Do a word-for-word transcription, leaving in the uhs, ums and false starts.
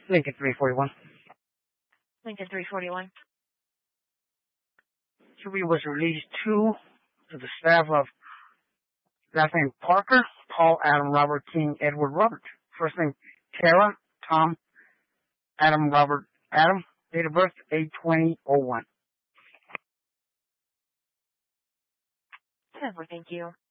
Lincoln three forty-one. Lincoln three forty-one. Jury was released to, to the staff of last name Parker, Paul, Adam, Robert, King, Edward, Robert. First name Tara, Tom, Adam, Robert, Adam. Date of birth eight twenty oh one. Thank you.